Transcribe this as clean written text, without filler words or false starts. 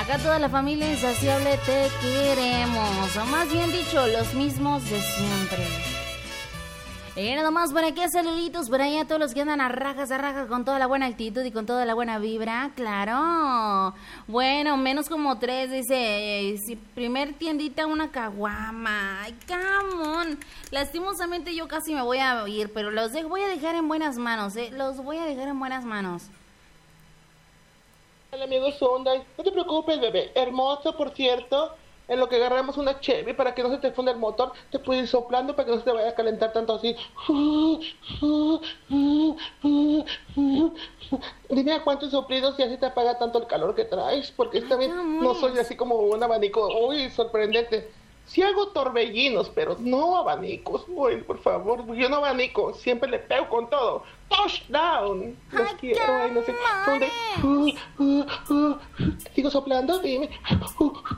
Acá toda la familia insaciable te queremos. O más bien dicho, los mismos de siempre. Y nada más por aquí, saluditos por allá a todos los que andan a rajas con toda la buena actitud y con toda la buena vibra, claro. Bueno, menos como 3, dice, si primer tiendita una caguama. Ay, come on. Lastimosamente yo casi me voy a ir, pero voy a dejar en buenas manos, los voy a dejar en buenas manos. Hola, amigo Sunday, no te preocupes, bebé, hermoso, por cierto. En lo que agarramos una Chevy para que no se te funda el motor, te puedes ir soplando para que no se te vaya a calentar tanto así. Dime a cuántos soplidos y así te apaga tanto el calor que traes, porque esta vez no soy así como un abanico. Uy, sorprendente. Sí hago torbellinos, pero no abanicos. Uy, por favor, yo no abanico, siempre le pego con todo. Touchdown. Los quiero, ay, no sé dónde. ¿Sigo soplando? Dime.